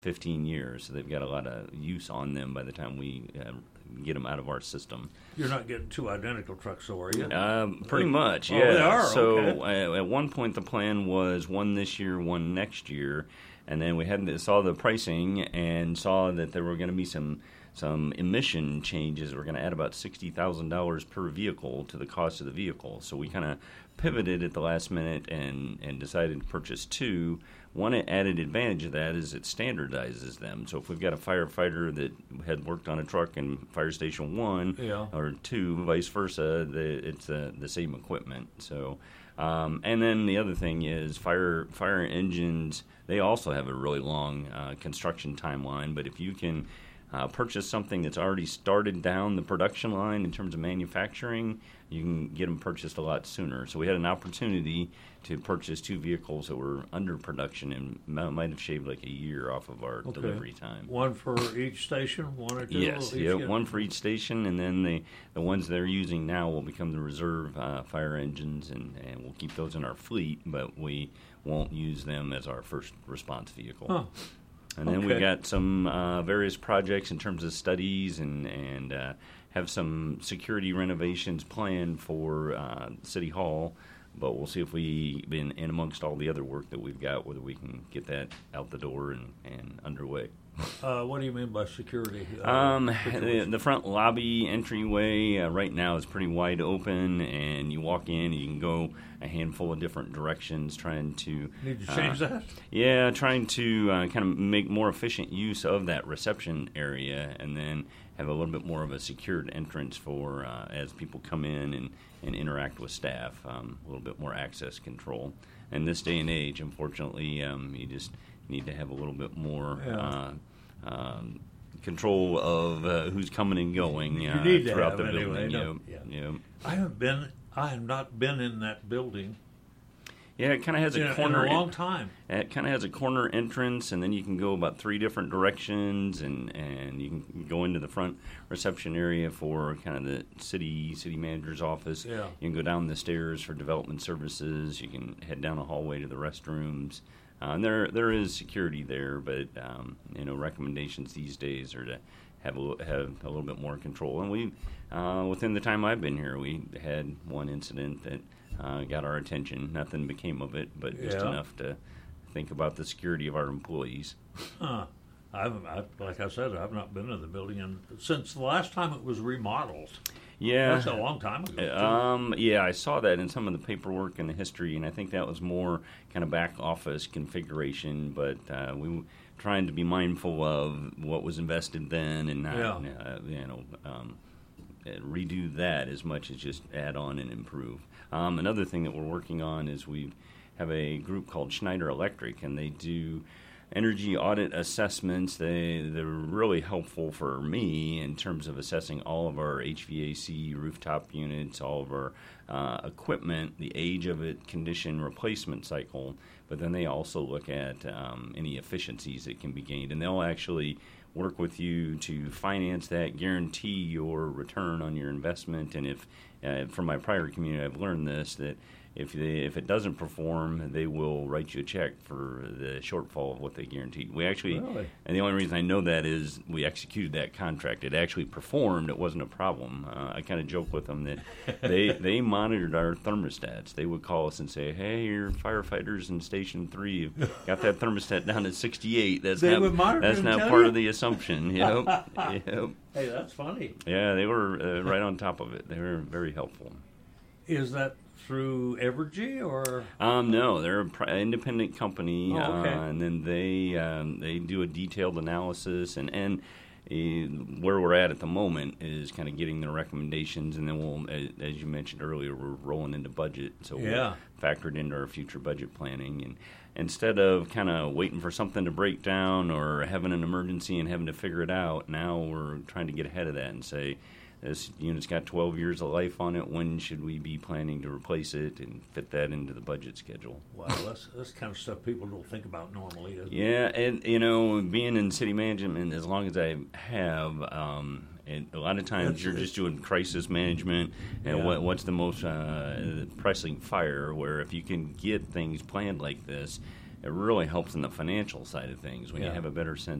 15 years, so they've got a lot of use on them by the time we get them out of our system. You're not getting two identical trucks, so are you? Pretty much, yeah. Oh, they are? So Okay. at one point the plan was one this year, one next year, and then we saw the pricing and saw that there were going to be some emission changes. We're going to add about $60,000 per vehicle to the cost of the vehicle. So we kind of pivoted at the last minute and decided to purchase two. One added advantage of that is it standardizes them. So if we've got a firefighter that had worked on a truck in Fire Station 1 Yeah. or 2, vice versa, it's the same equipment. So, and then the other thing is fire engines, they also have a really long construction timeline. But if you can purchase something that's already started down the production line in terms of manufacturing, you can get them purchased a lot sooner. So we had an opportunity to purchase two vehicles that were under production and might have shaved like a year off of our delivery time. One for each station, one or two? Yes, each? yeah, one for each station, and then the ones they're using now will become the reserve fire engines, and we'll keep those in our fleet, but we won't use them as our first response vehicle. Huh. And then Okay. we've got some various projects in terms of studies and have some security renovations planned for City Hall. But we'll see if we, in amongst all the other work that we've got, whether we can get that out the door and underway. What do you mean by security? The front lobby entryway right now is pretty wide open, and you walk in, you can go a handful of different directions trying to... Need to change that? Yeah, trying to kind of make more efficient use of that reception area and then have a little bit more of a secured entrance for as people come in and interact with staff, a little bit more access control. In this day and age, unfortunately, you just need to have a little bit more control of who's coming and going You need to throughout have the anyway, building. yeah. I have not been in that building Yeah, it kind of has a corner. in a long time. It kind of has a corner entrance, and then you can go about 3 different directions, and you can go into the front reception area for kind of the city manager's office. Yeah. You can go down the stairs for development services. You can head down a hallway to the restrooms. And there is security there, but recommendations these days are to have a little bit more control. And we, within the time I've been here, we had one incident that got our attention. Nothing became of it, but just enough to think about the security of our employees. Huh. Like I said, I've not been in the building since the last time it was remodeled. Yeah, That's a long time ago. Yeah, I saw that in some of the paperwork and the history, and I think that was more kind of back office configuration. But we were trying to be mindful of what was invested then, and not redo that as much as just add on and improve. Another thing that we're working on is we have a group called Schneider Electric, and they do energy audit assessments. They're really helpful for me in terms of assessing all of our HVAC rooftop units, all of our equipment, the age of it, condition, replacement cycle. But then they also look at any efficiencies that can be gained, and they'll actually work with you to finance that, guarantee your return on your investment. And if from my prior community, I've learned this, that if it doesn't perform, they will write you a check for the shortfall of what they guaranteed. We actually, Really? and the only reason I know that is we executed that contract. It actually performed. It wasn't a problem. I kind of joke with them that they monitored our thermostats. They would call us and say, "Hey, your firefighters in Station 3 have got that thermostat down to 68. That's would monitor that's and not tell part you? of the assumption." Yep. Hey, that's funny. Yeah, they were right on top of it. They were very helpful. Is that through Evergy or? No, they're an independent company, Oh, okay. and then they do a detailed analysis, and where we're at the moment is kind of getting their recommendations, and then we'll, as you mentioned earlier, we're rolling into budget, so we'll factor it into our future budget planning. And instead of kind of waiting for something to break down or having an emergency and having to figure it out, now we're trying to get ahead of that and say, this unit's got 12 years of life on it. When should we be planning to replace it and fit that into the budget schedule? Wow, that's kind of stuff people don't think about normally. Isn't it? Yeah, and being in city management as long as I have, and a lot of times you're just doing crisis management and what's the most pressing fire. Where if you can get things planned like this, it really helps in the financial side of things when you Yeah. have a better sense